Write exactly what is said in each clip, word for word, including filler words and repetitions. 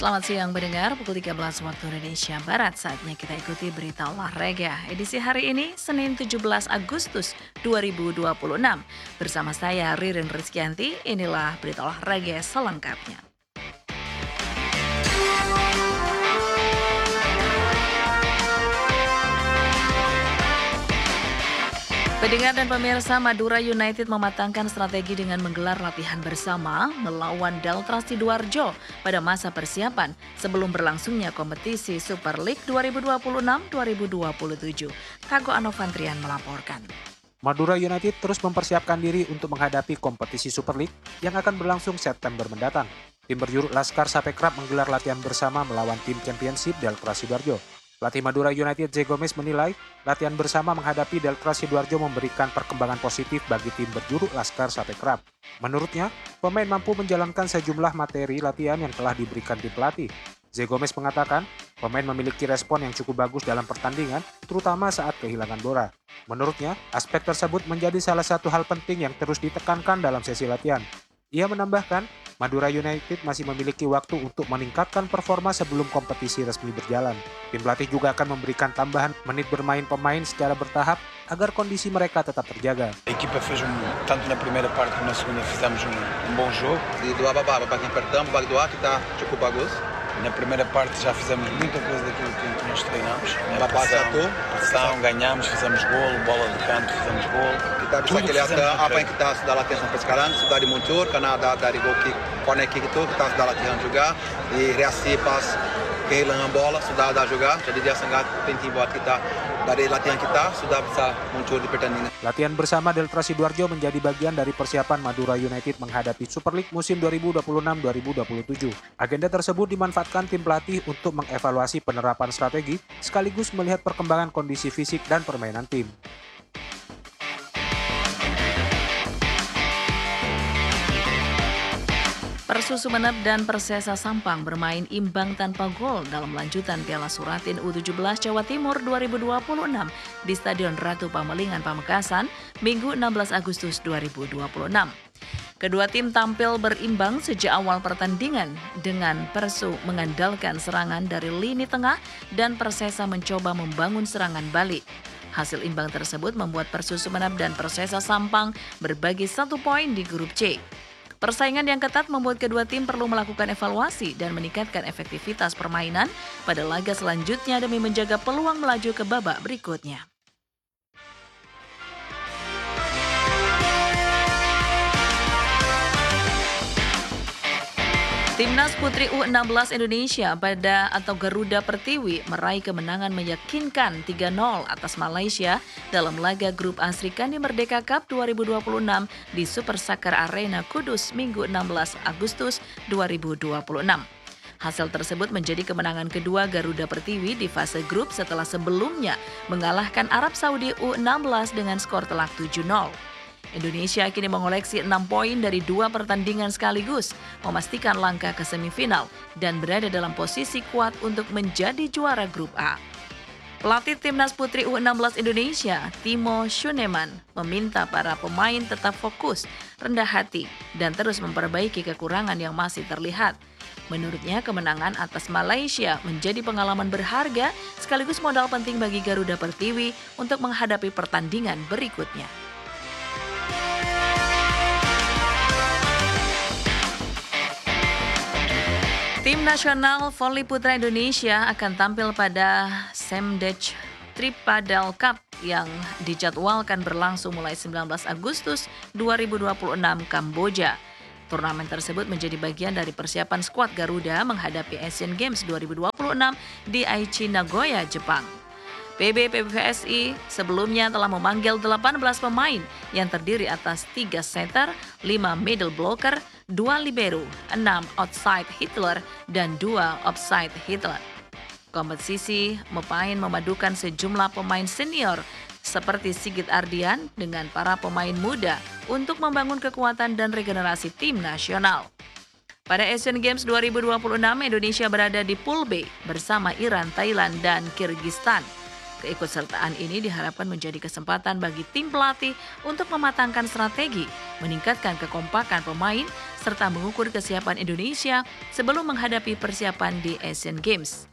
Selamat siang mendengar, pukul tiga belas waktu Indonesia Barat. Saatnya kita ikuti berita olahraga. Edisi hari ini, Senin tujuh belas Agustus dua ribu dua puluh enam. Bersama saya Ririn Rizkyanti, inilah berita olahraga selengkapnya. Pendengar dan pemirsa, Madura United mematangkan strategi dengan menggelar latihan bersama melawan Delta Sidoarjo pada masa persiapan sebelum berlangsungnya kompetisi Super League dua ribu dua puluh enam dua ribu dua puluh tujuh. Kago Anovantrian melaporkan. Madura United terus mempersiapkan diri untuk menghadapi kompetisi Super League yang akan berlangsung September mendatang. Tim berjuluk Laskar Sapekrab menggelar latihan bersama melawan tim Championship Delta Sidoarjo. Pelatih Madura United Zé Gomes menilai latihan bersama menghadapi Delta Sidoarjo memberikan perkembangan positif bagi tim berjuluk Laskar Sapekrab. Menurutnya, pemain mampu menjalankan sejumlah materi latihan yang telah diberikan tim pelatih. Zé Gomes mengatakan, pemain memiliki respon yang cukup bagus dalam pertandingan, terutama saat kehilangan bola. Menurutnya, aspek tersebut menjadi salah satu hal penting yang terus ditekankan dalam sesi latihan. Ia menambahkan, Madura United masih memiliki waktu untuk meningkatkan performa sebelum kompetisi resmi berjalan. Tim pelatih juga akan memberikan tambahan menit bermain pemain secara bertahap agar kondisi mereka tetap terjaga. A equipa fez um, tanto na primeira parte como na segunda fizemos um, um bom jogo. Di dua babak, babak yang pertama, babak kedua kita cukup bagus. Na primeira parte já fizemos muita coisa daquilo que nós treinamos. Na Babak pressão, satu, pressão, ganhamos, fizemos gol, bola de canto, fizemos gol. Kita bisa Tudo lihat fizemos no apa yang treino. kita sudah latihan sampai sekarang sudah dimuncul karena ada dari goal kick, corner kick itu kita sudah latihan juga, di reaksi pas kehilangan bola sudah ada juga, jadi dia sangat penting buat kita. Dari latihan kita sudah bisa muncul di pertandingan. Latihan bersama Delta Sidoarjo menjadi bagian dari persiapan Madura United menghadapi Super League musim dua ribu dua puluh enam dua ribu dua puluh tujuh. Agenda tersebut dimanfaatkan tim pelatih untuk mengevaluasi penerapan strategi sekaligus melihat perkembangan kondisi fisik dan permainan tim. Persu Sumeneb dan Persesa Sampang bermain imbang tanpa gol dalam lanjutan Piala Suratin U tujuh belas Jawa Timur dua ribu dua puluh enam di Stadion Ratu Pamelingan Pamekasan, Minggu enam belas Agustus dua ribu dua puluh enam. Kedua tim tampil berimbang sejak awal pertandingan dengan Persu mengandalkan serangan dari lini tengah dan Persesa mencoba membangun serangan balik. Hasil imbang tersebut membuat Persu Sumeneb dan Persesa Sampang berbagi satu poin di grup C. Persaingan yang ketat membuat kedua tim perlu melakukan evaluasi dan meningkatkan efektivitas permainan pada laga selanjutnya demi menjaga peluang melaju ke babak berikutnya. Timnas Putri U enam belas Indonesia pada atau Garuda Pertiwi meraih kemenangan meyakinkan tiga nol atas Malaysia dalam laga grup A Srikandi Merdeka Cup dua ribu dua puluh enam di Super Soccer Arena Kudus Minggu enam belas Agustus dua ribu dua puluh enam. Hasil tersebut menjadi kemenangan kedua Garuda Pertiwi di fase grup setelah sebelumnya mengalahkan Arab Saudi U enam belas dengan skor telak tujuh nol. Indonesia kini mengoleksi enam poin dari dua pertandingan sekaligus, memastikan langkah ke semifinal dan berada dalam posisi kuat untuk menjadi juara grup A. Pelatih Timnas Putri U enam belas Indonesia, Timo Schuneman, meminta para pemain tetap fokus, rendah hati, dan terus memperbaiki kekurangan yang masih terlihat. Menurutnya, kemenangan atas Malaysia menjadi pengalaman berharga sekaligus modal penting bagi Garuda Pertiwi untuk menghadapi pertandingan berikutnya. Tim nasional voli putra Indonesia akan tampil pada Semdech Tripadel Cup yang dijadwalkan berlangsung mulai sembilan belas Agustus dua ribu dua puluh enam Kamboja. Turnamen tersebut menjadi bagian dari persiapan skuad Garuda menghadapi Asian Games dua ribu dua puluh enam di Aichi, Nagoya, Jepang. P B P B V S I sebelumnya telah memanggil delapan belas pemain yang terdiri atas tiga setter, lima middle blocker, dua libero, enam outside hittler, dan dua offside hittler. Kompetisi pemain memadukan sejumlah pemain senior seperti Sigit Ardian dengan para pemain muda untuk membangun kekuatan dan regenerasi tim nasional. Pada Asian Games dua ribu dua puluh enam, Indonesia berada di Pool B bersama Iran, Thailand, dan Kirgistan. Keikutsertaan ini diharapkan menjadi kesempatan bagi tim pelatih untuk mematangkan strategi, meningkatkan kekompakan pemain, serta mengukur kesiapan Indonesia sebelum menghadapi persiapan di Asian Games.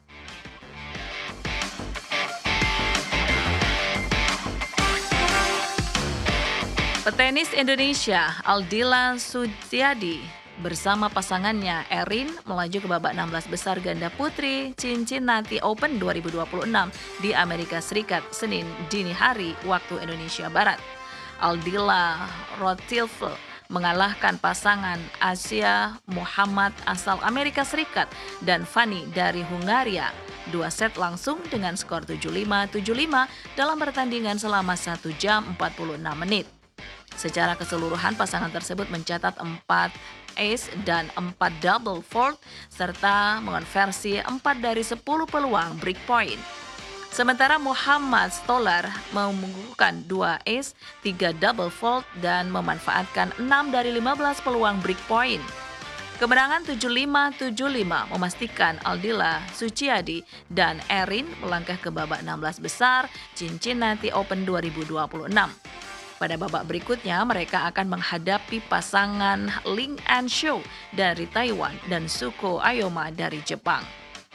Petenis Indonesia Aldila Suciadi bersama pasangannya Erin melaju ke babak enam belas besar ganda putri Cincinnati Open dua ribu dua puluh enam di Amerika Serikat Senin dini hari waktu Indonesia Barat. Aldila Rotilfe mengalahkan pasangan Asia Muhammad asal Amerika Serikat dan Fanny dari Hungaria dua set langsung dengan skor tujuh lima tujuh lima dalam pertandingan selama satu jam empat puluh enam menit. Secara keseluruhan pasangan tersebut mencatat empat ace dan empat double fault serta mengonversi empat dari sepuluh peluang break point. Sementara Muhammad Stolar mengunggulkan dua ace, tiga double fault dan memanfaatkan enam dari lima belas peluang break point. Kemenangan tujuh lima tujuh lima memastikan Aldila Suciadi dan Erin melangkah ke babak enam belas besar Cincinnati Open dua ribu dua puluh enam. Pada babak berikutnya, mereka akan menghadapi pasangan Ling An Shou dari Taiwan dan Suko Ayoma dari Jepang.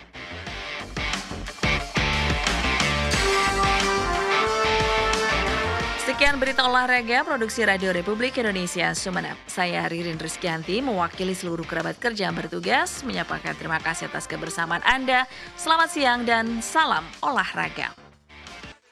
Sekian berita olahraga produksi Radio Republik Indonesia Sumeneb. Saya Ririn Rizkyanti mewakili seluruh kerabat kerja yang bertugas menyampaikan terima kasih atas kebersamaan Anda. Selamat siang dan salam olahraga.